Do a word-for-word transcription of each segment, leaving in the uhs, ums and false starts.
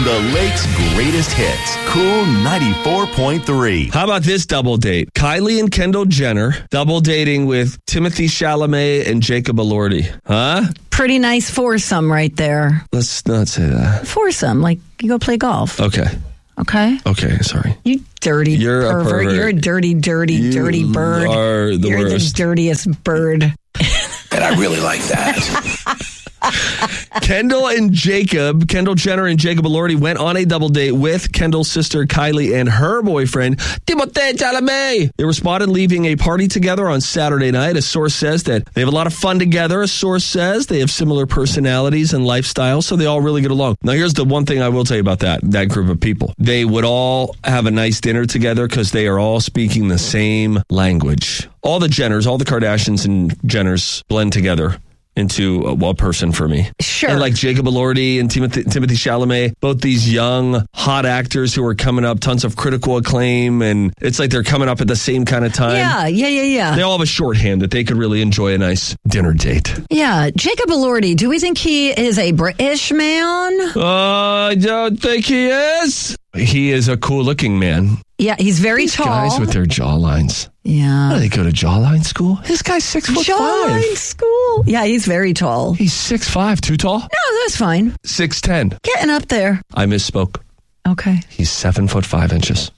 the Lake's greatest hits. Cool ninety-four point three. How about this double date? Kylie and Kendall Jenner double dating with Timothy Chalamet and Jacob Elordi. Huh? Pretty nice foursome right there. Let's not say that. Foursome, like you go play golf. Okay. Okay. Okay, sorry. You dirty You're a pervert. pervert. You're a dirty, dirty, You dirty bird. are the You're worst. the dirtiest bird. And I really like that. Kendall and Jacob, Kendall Jenner and Jacob Elordi went on a double date with Kendall's sister Kylie and her boyfriend Timothée Chalamet. They were spotted leaving a party together on Saturday night. A source says that they have a lot of fun together. A source says they have similar personalities and lifestyles, so they all really get along. Now, here's the one thing I will tell you about that, that group of people. They would all have a nice dinner together because they are all speaking the same language. All the Jenners, all the Kardashians and Jenners blend together into a, a person for me. Sure. And like Jacob Elordi and Timothy, Timothy Chalamet, both these young, hot actors who are coming up, tons of critical acclaim, and it's like they're coming up at the same kind of time. Yeah, yeah, yeah, yeah. They all have a shorthand that they could really enjoy a nice dinner date. Yeah, Jacob Elordi, do we think he is a British man? Uh, I don't think he is. He is a cool-looking man. Yeah, he's very These tall. guys with their jawlines. Yeah. How do they go to jawline school? This guy's six foot Jawline five. school. Yeah, he's very tall. He's six five. Too tall? No, that's fine. six ten. Getting up there. I misspoke. Okay. He's seven foot five inches.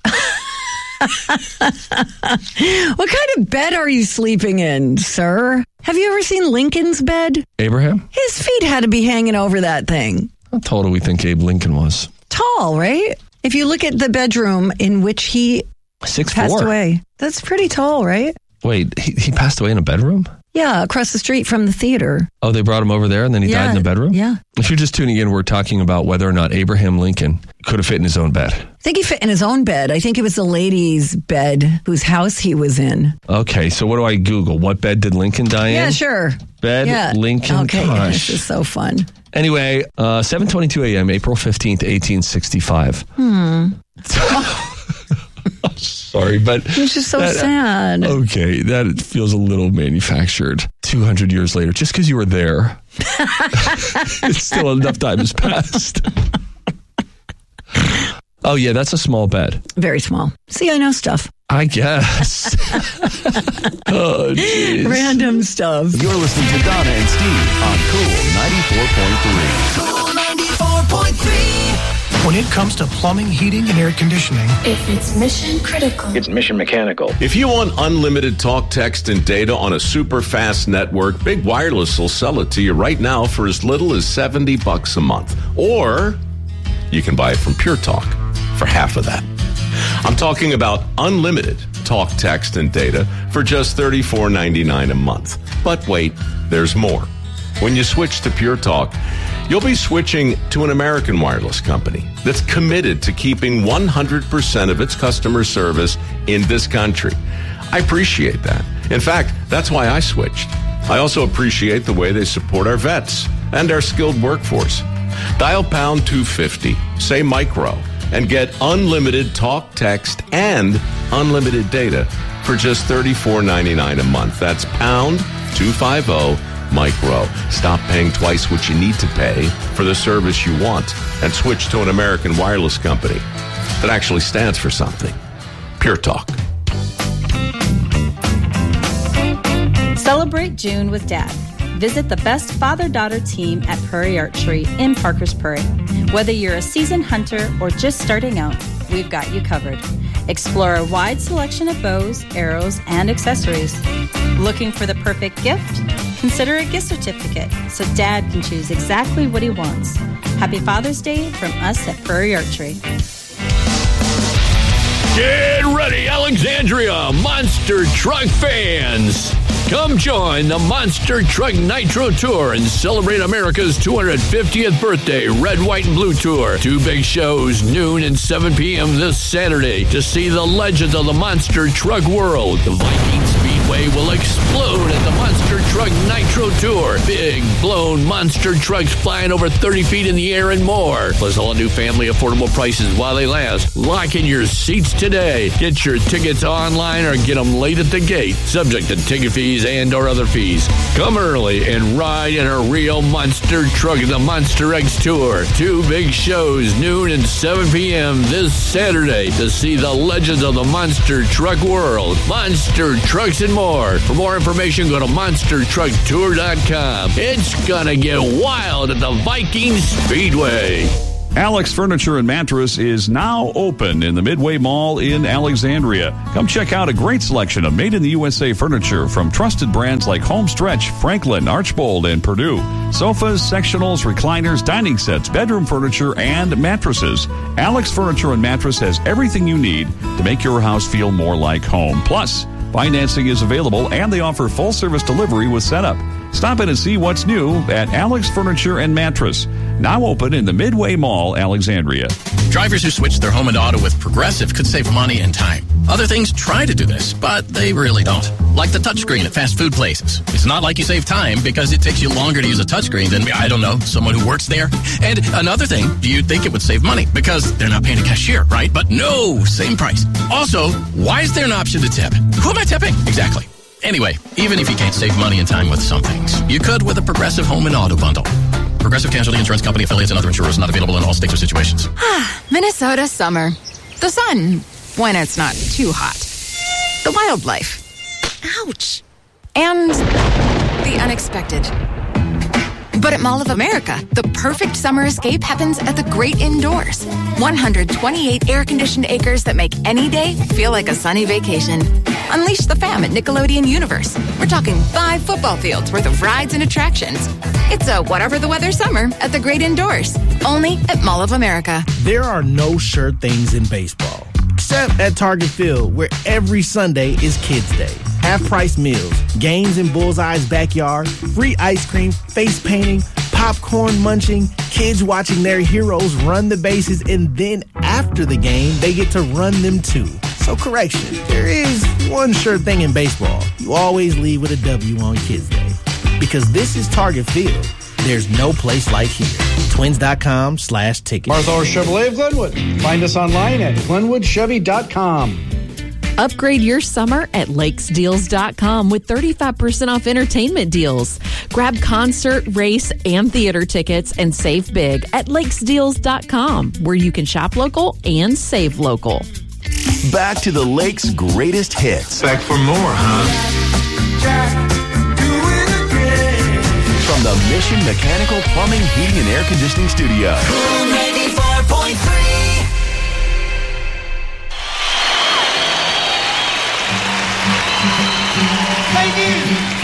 What kind of bed are you sleeping in, sir? Have you ever seen Lincoln's bed? Abraham? His feet had to be hanging over that thing. How tall do we think Abe Lincoln was? Tall, right? If you look at the bedroom in which he Six passed four. away, that's pretty tall, right? Wait, he, he passed away in a bedroom? Yeah, across the street from the theater. Oh, they brought him over there and then he Yeah, died in the bedroom? yeah. If you're just tuning in, we're talking about whether or not Abraham Lincoln could have fit in his own bed. I think he fit in his own bed. I think it was the lady's bed whose house he was in. Okay, so what do I Google? What bed did Lincoln die in? Yeah, sure. Bed, Yeah. Lincoln, Okay, gosh. this is so fun. Anyway, uh, seven twenty-two a.m., April fifteenth, eighteen sixty-five. Hmm. Sorry, but... It's just so that- sad. Okay, that feels a little manufactured. two hundred years later, just because you were there, it's still enough time has passed. Oh, yeah, that's a small bed. Very small. See, I know stuff. I guess. Oh, jeez. Random stuff. You're listening to Donna and Steve on Cool ninety-four point three. Cool ninety-four point three. When it comes to plumbing, heating, and air conditioning, If it's mission critical. It's mission mechanical. If you want unlimited talk, text, and data on a super fast network, Big Wireless will sell it to you right now for as little as seventy bucks a month. Or you can buy it from Pure Talk for half of that. I'm talking about unlimited talk, text, and data for just thirty-four ninety-nine a month. But wait, there's more. When you switch to Pure Talk, you'll be switching to an American wireless company that's committed to keeping one hundred percent of its customer service in this country. I appreciate that. In fact, that's why I switched. I also appreciate the way they support our vets and our skilled workforce. Dial pound two fifty, say micro, and get unlimited talk, text, and unlimited data for just thirty-four ninety-nine a month. That's pound two fifty micro. Stop paying twice what you need to pay for the service you want and switch to an American wireless company that actually stands for something. Pure Talk. Celebrate June with Dad. Visit the best father-daughter team at Prairie Archery in Parkers Prairie. Whether you're a seasoned hunter or just starting out, we've got you covered. Explore a wide selection of bows, arrows, and accessories. Looking for the perfect gift? Consider a gift certificate so Dad can choose exactly what he wants. Happy Father's Day from us at Prairie Archery. Get ready, Alexandria Monster Truck fans. Come join the Monster Truck Nitro Tour and celebrate America's two hundred fiftieth birthday Red, White, and Blue Tour. Two big shows, noon and seven p.m. this Saturday to see the legends of the monster truck world. The Viking Speed Speedway will explode at the Monster Truck Nitro Tour. Big, blown monster trucks flying over thirty feet in the air and more. Plus all new family affordable prices while they last. Lock in your seats today. Get your tickets online or get them late at the gate. Subject to ticket fees and or other fees. Come early and ride in a real monster truck at the Monster X Tour. Two big shows, noon and seven p.m. this Saturday to see the legends of the monster truck world. Monster Trucks and more. For more information, go to monster truck tour dot com. It's gonna get wild at the Viking Speedway. Alex Furniture and Mattress is now open in the Midway Mall in Alexandria. Come check out a great selection of made-in-the-U S A furniture from trusted brands like Homestretch, Franklin, Archbold, and Purdue. Sofas, sectionals, recliners, dining sets, bedroom furniture, and mattresses. Alex Furniture and Mattress has everything you need to make your house feel more like home. Plus, financing is available, and they offer full-service delivery with setup. Stop in and see what's new at Alex Furniture and Mattress. Now open in the Midway Mall, Alexandria. Drivers who switch their home and auto with Progressive could save money and time. Other things try to do this, but they really don't. Like the touchscreen at fast food places. It's not like you save time because it takes you longer to use a touchscreen than, I don't know, someone who works there. And another thing, you'd think it would save money because they're not paying a cashier, right? But no, same price. Also, why is there an option to tip? Who am I tipping? Exactly. Anyway, even if you can't save money and time with some things, you could with a Progressive Home and Auto Bundle. Progressive Casualty Insurance Company affiliates and other insurers not available in all states or situations. Minnesota summer. The sun, when it's not too hot. The wildlife. Ouch. And the unexpected. But at Mall of America, the perfect summer escape happens at the great indoors. one hundred twenty-eight air-conditioned acres that make any day feel like a sunny vacation. Unleash the fam at Nickelodeon Universe. We're talking five football fields worth of rides and attractions. It's a whatever the weather summer at the great indoors. Only at Mall of America. There are no sure things in baseball. Except at Target Field, where every Sunday is Kids Day. Half-price meals, games in Bullseye's backyard, free ice cream, face painting, popcorn munching, kids watching their heroes run the bases, and then after the game, they get to run them too. So correction, there is one sure thing in baseball. You always leave with a W on Kids Day. Because this is Target Field. There's no place like here. Twins.com slash tickets. Martha Chevrolet of Glenwood. Find us online at glenwood chevy dot com. Upgrade your summer at lakes deals dot com with thirty-five percent off entertainment deals. Grab concert, race, and theater tickets and save big at lakes deals dot com, where you can shop local and save local. Back to the Lake's greatest hits. Back for more, huh? From the Mission Mechanical Plumbing, Heating, and Air Conditioning Studio. Cool ninety-four point three. Ladies